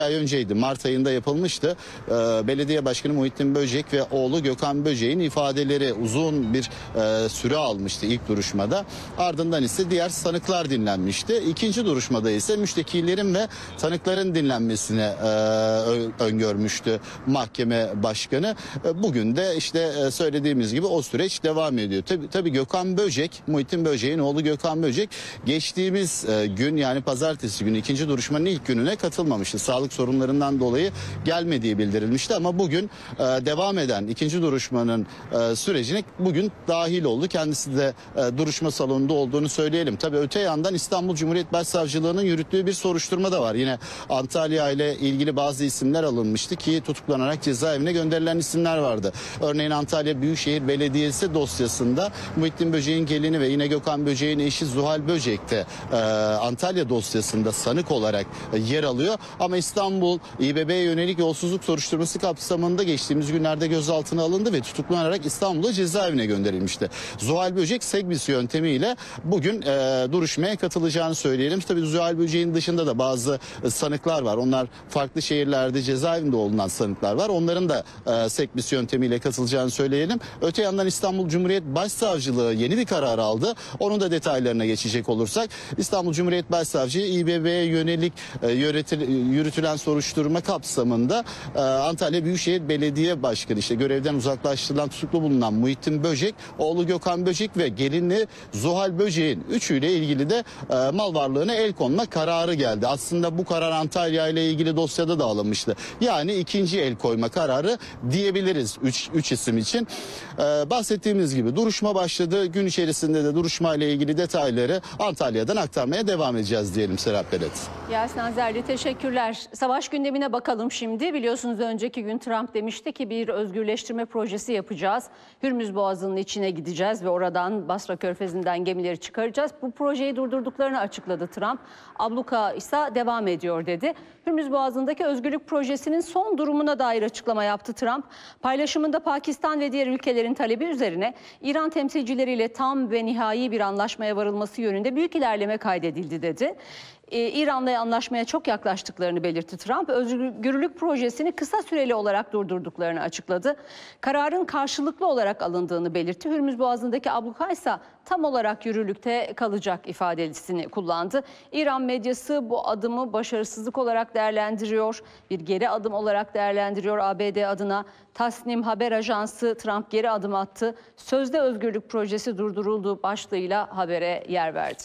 ay önceydi. Mart ayında yapılmıştı. Belediye Başkanı Muhittin Böcek ve oğlu Gökhan Böcek'in ifadeleri uzun bir süre almıştı ilk duruşmada. Ardından ise diğer sanıklar dinlenmişti. İkinci duruşmada ise müştekilerin ve tanıkların dinlenmesini öngörmüştü mahkeme başkanı. Bugün de işte söylediğimiz gibi o süreç devam ediyor. Tabii Gökhan Böcek, Muhittin Böcek'in oğlu Gökhan Böcek geçtiğimiz gün, yani pazartesi günü ikinci duruşmanın ilk gününe katılmamıştı. Sağlık sorunlarından dolayı gelmediği bildirilmişti ama bugün devam eden ikinci duruşmanın sürecine bugün dahil oldu. Kendisi de duruşma salonunda olduğunu söyleyelim. Tabii öte yandan İstanbul Cumhuriyet Başsavcılığı'nın yürüttüğü bir soruşturma da var. Yine Antalya ile ilgili bazı isimler alınmıştı ki tutuklanarak cezaevine gönderilen isimler vardı. Örneğin Antalya Büyükşehir Belediyesi dosyasında Muhittin Böcek'in gelini ve yine Gökhan Böcek'in eşi Zuhal Böcek de Antalya dosyasında sanık olarak yer alıyor. Ama İstanbul İBB'ye yönelik yolsuzluk soruşturması kapsamında geçtiğimiz günlerde gözaltına alındı ve tutuklanarak İstanbul'a cezaevine gönderilmişti. Zuhal Böcek Segbis yöntemiyle bugün duruşmaya katılacağını söyleyelim. Tabii Zuhal Böcek'in dışında da bazı sanıklar var. Onlar farklı şehirlerde cezaevinde olunan sanıklar var. Onların da Segbis yöntemiyle katılacağını söyleyelim. Öte yandan İstanbul Cumhuriyet Başsavcılığı yeni bir karar aldı. Onun da detaylarına geçecek olursak, İstanbul Cumhuriyet Başsavcılığı İBB'ye yönelik yürütülen soruşturma kapsamında Antalya Büyükşehir Belediye Başkanı, işte görevden uzaklaştırılan tutuklu bulunan Muhittin Böcek, oğlu Gökhan Böcek ve gelini Zuhal Böcek'in üçüyle ilgili de mal varlığına el konma kararı geldi. Aslında bu karar Antalya ile ilgili dosyada da alınmıştı. Yani ikinci el koyma kararı diyebiliriz üç isim için. Bahsettiğimiz gibi duruşma başladı. Gün içerisinde de duruşma ile ilgili detayları Antalya'dan aktarmaya devam edeceğiz diyelim Serap Belet. Yasin Azerli, teşekkürler. Savaş gündemine bakalım şimdi. Biliyorsunuz önceki gün Trump demişti ki bir özgürleştirme projesi yapacağız. Hürmüz Boğazı'nın içine gideceğiz ve oradan Basra Körfezi'nden gemileri çıkaracağız. Bu projeyi durdurduklarını açıkladı Trump. Abluka ise devam ediyor dedi. Hürmüz Boğazı'ndaki özgürlük projesinin son durumuna dair açıklama yaptı Trump. Paylaşımında Pakistan ve diğer ülkelerin talebi üzerine İran temsilcileriyle tam ve nihai bir anlaşmaya varılması yönünde büyük ilerleme kaydedildi dedi. İran'la anlaşmaya çok yaklaştıklarını belirtti Trump. Özgürlük projesini kısa süreli olarak durdurduklarını açıkladı. Kararın karşılıklı olarak alındığını belirtti. Hürmüz Boğazı'ndaki abluka ise tam olarak yürürlükte kalacak ifadesini kullandı. İran medyası bu adımı başarısızlık olarak değerlendiriyor. Bir geri adım olarak değerlendiriyor ABD adına. Tasnim haber ajansı Trump geri adım attı. Sözde özgürlük projesi durduruldu başlığıyla habere yer verdi.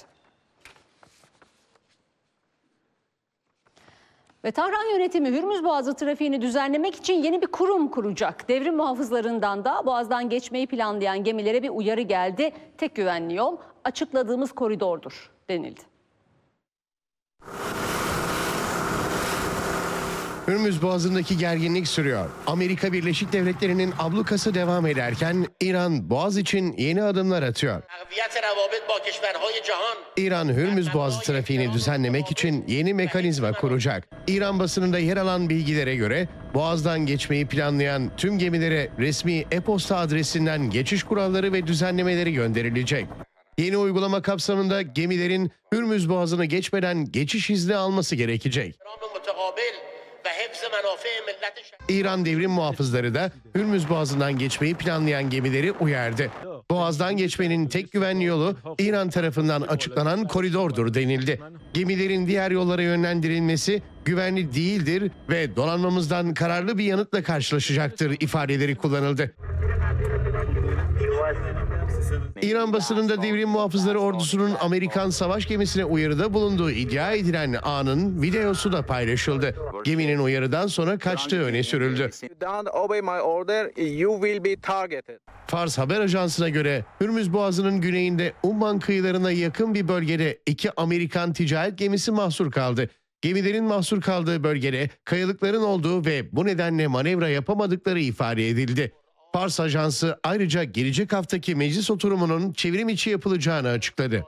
Ve Tahran yönetimi Hürmüz Boğazı trafiğini düzenlemek için yeni bir kurum kuracak. Devrim muhafızlarından da Boğaz'dan geçmeyi planlayan gemilere bir uyarı geldi. Tek güvenli yol açıkladığımız koridordur denildi. Hürmüz Boğazı'ndaki gerginlik sürüyor. Amerika Birleşik Devletleri'nin ablukası devam ederken İran Boğaz için yeni adımlar atıyor. İran Hürmüz Boğazı trafiğini düzenlemek için yeni mekanizma kuracak. İran basınında yer alan bilgilere göre Boğaz'dan geçmeyi planlayan tüm gemilere resmi e-posta adresinden geçiş kuralları ve düzenlemeleri gönderilecek. Yeni uygulama kapsamında gemilerin Hürmüz Boğazı'nı geçmeden geçiş izni alması gerekecek. İran devrim muhafızları da Hürmüz Boğazı'ndan geçmeyi planlayan gemileri uyardı. Boğaz'dan geçmenin tek güvenli yolu İran tarafından açıklanan koridordur denildi. Gemilerin diğer yollara yönlendirilmesi güvenli değildir ve donanmamızdan kararlı bir yanıtla karşılaşacaktır ifadeleri kullanıldı. İran basınında devrim muhafızları ordusunun Amerikan savaş gemisine uyarıda bulunduğu iddia edilen anın videosu da paylaşıldı. Geminin uyarıdan sonra kaçtığı öne sürüldü. Fars haber ajansına göre Hürmüz Boğazı'nın güneyinde Umman kıyılarına yakın bir bölgede 2 Amerikan ticaret gemisi mahsur kaldı. Gemilerin mahsur kaldığı bölgede kayalıkların olduğu ve bu nedenle manevra yapamadıkları ifade edildi. Fars ajansı ayrıca gelecek haftaki meclis oturumunun çevrim içi yapılacağını açıkladı.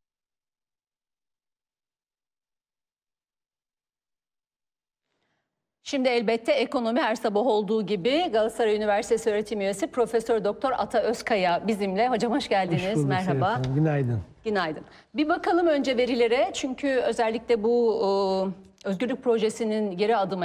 Şimdi elbette ekonomi her sabah olduğu gibi Galatasaray Üniversitesi öğretim üyesi Profesör Doktor Ata Özkaya bizimle. Hocam hoş geldiniz. Hoş bulduk, merhaba. Serap Hanım. Günaydın. Günaydın. Bir bakalım önce verilere çünkü özellikle bu özgürlük projesinin geri adım